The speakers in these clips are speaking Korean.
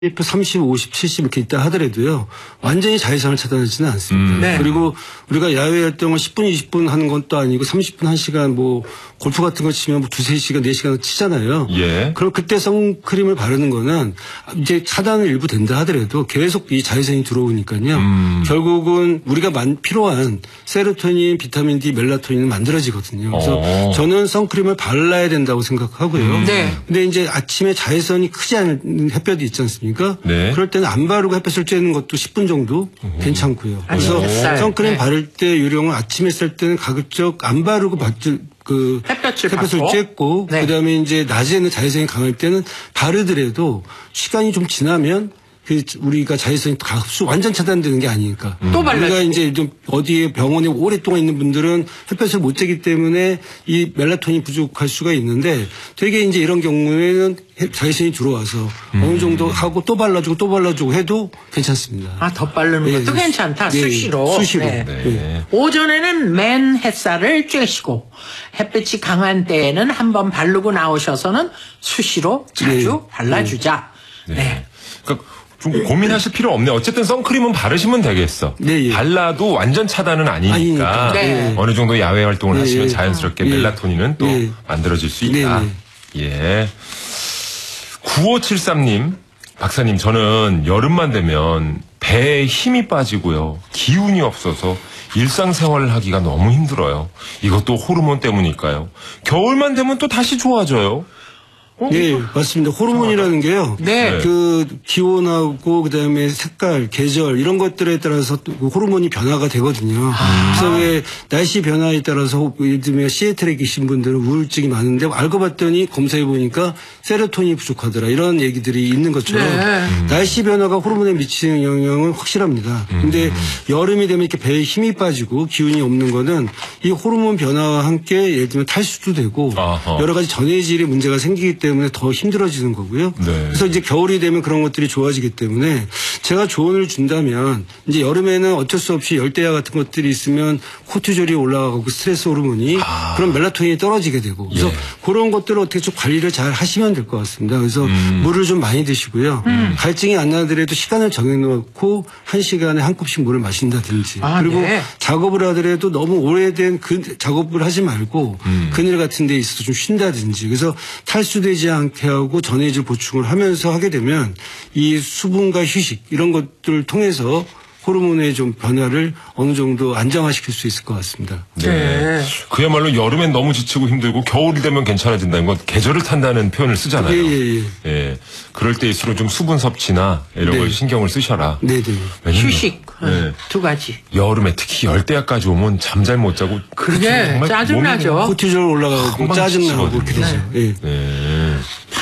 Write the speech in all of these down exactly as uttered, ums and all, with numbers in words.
삼십, 오십, 칠십 이렇게 있다 하더라도요. 완전히 자외선을 차단하지는 않습니다. 음. 네. 그리고 우리가 야외 활동을 십 분, 이십 분 하는 것도 아니고 삼십 분, 한 시간 뭐 골프 같은 거 치면 뭐 두세 시간, 네 시간 치잖아요. 예. 그럼 그때 선크림을 바르는 거는 이제 차단을 일부 된다 하더라도 계속 이 자외선이 들어오니까요. 음. 결국은 우리가 만, 필요한 세로토닌, 비타민 D, 멜라토닌은 만들어지거든요. 그래서 어. 저는 선크림을 발라야 된다고 생각하고요. 음. 네. 근데 이제 아침에 자외선이 크지 않은 햇볕이 있지 않습니까? 네. 그럴 때는 안 바르고 햇볕을 쬐는 것도 십 분 정도 음. 괜찮고요. 그래서 햇살. 선크림 네. 바를 때 요령은 아침에 쓸 때는 가급적 안 바르고 받을 그 햇볕을, 햇볕을 쬐고 네. 그다음에 이제 낮에는 자외선이 강할 때는 바르더라도 시간이 좀 지나면 그 우리가 자외선이 다 흡수 완전 차단되는 게 아니니까. 음. 또 발라. 우리가 이제 좀 어디에 병원에 오랫동안 있는 분들은 햇볕을 못 쬐기 때문에 이 멜라토닌이 부족할 수가 있는데 되게 이제 이런 경우에는 자외선이 들어와서 음. 어느 정도 하고 또 발라주고 또 발라주고 해도 괜찮습니다. 아, 더 바르는 네, 것도 네. 괜찮다. 네, 수시로. 수시로. 네. 네. 네. 오전에는 맨 햇살을 쬐시고 햇빛이 강한 때에는 한번 바르고 나오셔서는 수시로 자주 네. 발라주자. 네. 네. 그러니까 좀 고민하실 필요 없네. 어쨌든 선크림은 바르시면 되겠어. 네, 예. 발라도 완전 차단은 아니니까, 아니니까. 네. 어느 정도 야외 활동을 네, 하시면 예. 자연스럽게 예. 멜라토닌은 또 예. 만들어질 수 네, 있다. 네. 예. 구오칠삼 님, 박사님, 저는 여름만 되면 배에 힘이 빠지고요. 기운이 없어서 일상생활을 하기가 너무 힘들어요. 이것도 호르몬 때문일까요? 겨울만 되면 또 다시 좋아져요. 어? 네, 맞습니다. 호르몬이라는 게요. 네. 그 기온하고 그다음에 색깔, 계절 이런 것들에 따라서 또 호르몬이 변화가 되거든요. 아. 그래서 왜 날씨 변화에 따라서 예를 들면 시애틀에 계신 분들은 우울증이 많은데 알고 봤더니 검사해 보니까 세로토닌이 부족하더라 이런 얘기들이 있는 것처럼 네. 음. 날씨 변화가 호르몬에 미치는 영향은 확실합니다. 음. 근데 여름이 되면 이렇게 배에 힘이 빠지고 기운이 없는 거는 이 호르몬 변화와 함께 예를 들면 탈수도 되고 아하. 여러 가지 전해질의 문제가 생기기 때문에 때문에 더 힘들어지는 거고요. 네. 그래서 이제 겨울이 되면 그런 것들이 좋아지기 때문에 제가 조언을 준다면 이제 여름에는 어쩔 수 없이 열대야 같은 것들이 있으면 코티졸이 올라가고 스트레스 호르몬이 아. 그런 멜라토닌이 떨어지게 되고 그래서 예. 그런 것들을 어떻게 좀 관리를 잘 하시면 될 것 같습니다. 그래서 음. 물을 좀 많이 드시고요. 음. 갈증이 안 나더라도 시간을 정해놓고 한 시간에 한 컵씩 물을 마신다든지 아, 그리고 네. 작업을 하더라도 너무 오래된 그 작업을 하지 말고 음. 그늘 같은 데 있어서 좀 쉰다든지 그래서 탈수되지 않게 하고 전해질 보충을 하면서 하게 되면 이 수분과 휴식 이런 것들을 통해서 호르몬의 좀 변화를 어느 정도 안정화시킬 수 있을 것 같습니다. 네. 네. 그야말로 여름엔 너무 지치고 힘들고 겨울이 되면 괜찮아진다는 건 계절을 탄다는 표현을 쓰잖아요. 예, 예, 예. 예. 그럴 때일수록 좀 수분 섭취나 이런 네. 걸 신경을 쓰셔라. 네네. 왜냐면 휴식. 네. 두 가지. 여름에 특히 열대야까지 오면 잠 잘 못 자고 그게 정말 짜증나죠. 몸이 코티졸 올라가고 금방 짜증나고 그렇게 지치거든요. 되죠. 예. 네.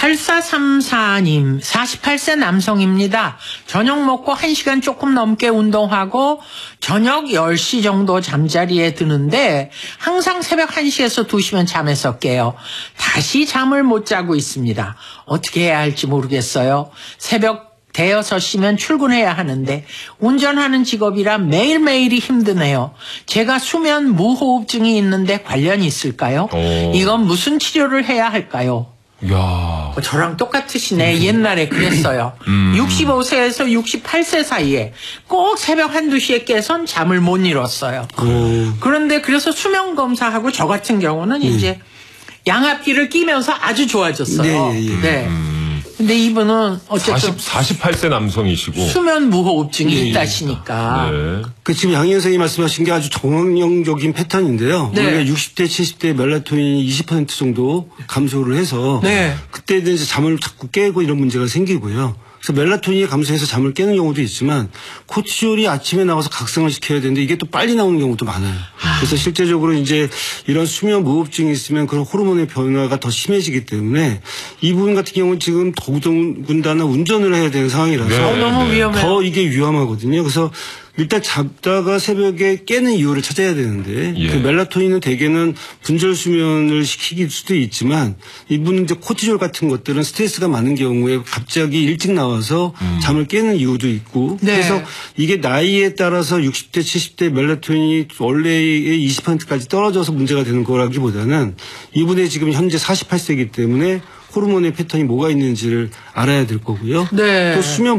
팔사삼사 님, 사십팔 세 남성입니다. 저녁 먹고 한 시간 조금 넘게 운동하고 저녁 열 시 정도 잠자리에 드는데 항상 새벽 한 시에서 두 시면 잠에서 깨요. 다시 잠을 못 자고 있습니다. 어떻게 해야 할지 모르겠어요. 새벽 대여섯 시면 출근해야 하는데 운전하는 직업이라 매일매일이 힘드네요. 제가 수면 무호흡증이 있는데 관련이 있을까요? 오. 이건 무슨 치료를 해야 할까요? 야. 저랑 똑같으시네. 옛날에 그랬어요. 음. 육십오 세에서 육십팔 세 사이에 꼭 새벽 한두 시에 깨선 잠을 못 이뤘어요. 오. 그런데 그래서 수면 검사하고 저 같은 경우는 이제 양압기를 끼면서 아주 좋아졌어요. 네, 예, 예. 네. 음. 근데 이분은 어쨌든 사십, 사십팔 세 남성이시고. 수면 무호흡증이 네, 있다시니까. 네. 그 지금 양 선생님이 말씀하신 게 아주 정형적인 패턴인데요. 네. 우리가 육십 대, 칠십 대 멜라토닌이 이십 퍼센트 정도 감소를 해서 네. 그때는 이제 잠을 자꾸 깨고 이런 문제가 생기고요. 그래서 멜라토닌이 감소해서 잠을 깨는 경우도 있지만 코티졸이 아침에 나와서 각성을 시켜야 되는데 이게 또 빨리 나오는 경우도 많아요. 그래서 실제적으로 이제 이런 수면 무호흡증이 있으면 그런 호르몬의 변화가 더 심해지기 때문에 이분 같은 경우는 지금 더군다나 운전을 해야 되는 상황이라서 네. 어, 너무 네. 위험해요. 더 이게 위험하거든요. 그래서 일단 잡다가 새벽에 깨는 이유를 찾아야 되는데 예. 그 멜라토닌은 대개는 분절 수면을 시킬 수도 있지만 이분은 이제 코티졸 같은 것들은 스트레스가 많은 경우에 갑자기 일찍 나와서 음. 잠을 깨는 이유도 있고 네. 그래서 이게 나이에 따라서 육십 대 칠십 대 멜라토닌이 원래의 이십 퍼센트까지 떨어져서 문제가 되는 거라기보다는 이분의 지금 현재 사십팔 세이기 때문에 호르몬의 패턴이 뭐가 있는지를 알아야 될 거고요. 네. 또 수면